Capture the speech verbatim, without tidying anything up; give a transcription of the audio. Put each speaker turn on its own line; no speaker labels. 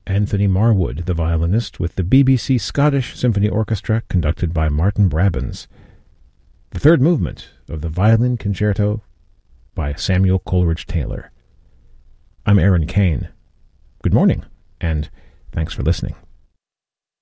Anthony Marwood, the violinist, with the B B C Scottish Symphony Orchestra conducted by Martin Brabbins. The third movement of the Violin Concerto by Samuel Coleridge Taylor. I'm Aaron Kane. Good morning, and thanks for listening.